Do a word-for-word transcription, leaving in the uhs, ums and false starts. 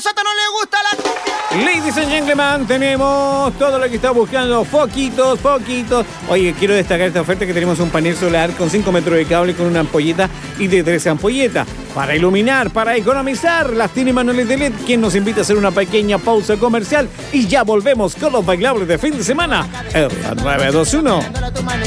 Soto no le gusta la cumbia. Ladies and gentlemen, tenemos todo lo que está buscando. Foquitos, foquitos. Oye, quiero destacar esta oferta que tenemos un panel solar con cinco metros de cable con una ampolleta y de tres ampolletas. Para iluminar, para economizar. Las tiene manuales de L E D, quien nos invita a hacer una pequeña pausa comercial. Y ya volvemos con los bailables de fin de semana. R nueve dos uno.